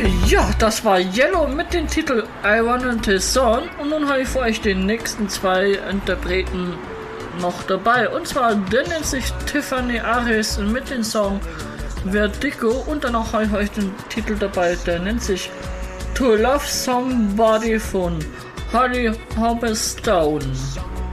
Ja, das war Yellow mit dem Titel I Wanna Tell Song und nun habe ich für euch den nächsten zwei Interpreten noch dabei. Und zwar, der nennt sich Tiffany Aris mit dem Song Vertigo und dann auch habe ich euch den Titel dabei, der nennt sich To Love Somebody von Holly Hoppestone.